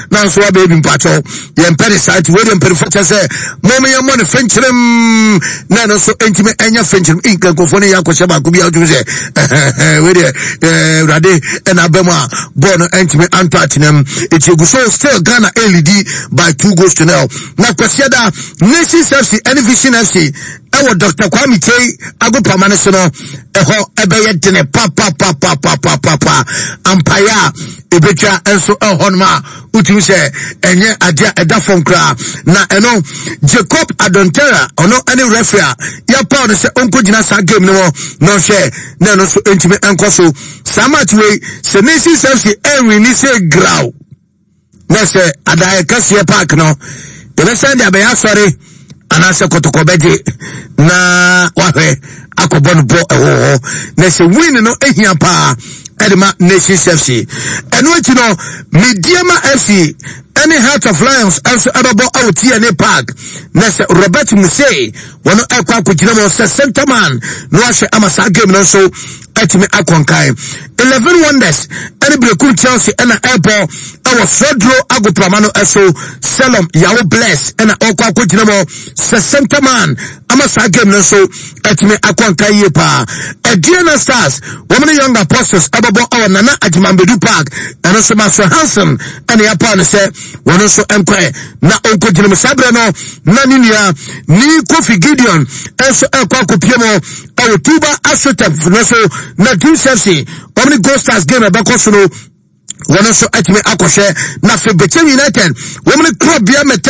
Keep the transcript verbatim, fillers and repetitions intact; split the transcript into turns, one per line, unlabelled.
na so wa baby mpacho ye mpere site we de mpere focha say mom ye mo ne fenchirem na no so entime enya fenchirem inka kofo ne yakoshe ba ko bi adwu say we de eh rade na bema born entime anto atinam etigu so still Ghana L E D by two goals to nil na kwasiada Nations F C and Vision F C ewo Doctor Kwame Tei agopa manese no eho ebeye dene pa pa pa pa pa pa pa pa ampaya ebetwa enso ehonma utimi se enye adia edafon kra na eno Jacob Adontera ono any referee ya pa no se onko gina sa game no no hwe na no so entimi enkoso samat we se Nations F C enwi ni se graw na se adaye kase park no ebe send abaya sorry anase kotokobeje na wahwe akobon bo eho na se win no ehia pa edema Nations F C eno echi no Mediama F C any Heart of Lions also ababo out here in park na se Robert Musei wono ekwa akogina mo se center man no ahwe amasa game no so etime akonkai eleven wonders any breakun Chelsea and airport our Fredro agopramano eso Salom yawo bless and okwa akogina mo se center man amasa game no so etime akonkai ye pa Ediana Stars women young apostles ababo our Nana Ajimambedu Park and also Master Hansen and ya pa no se wono so enkwe na onkogina mo sabre no na ninia ni Kofi Gideon eso ekwa akopiemo our Tuba Asotef no so na Team Chelsea omni Gold Stars game abeko so no wono so etime akoshe na February United women club bia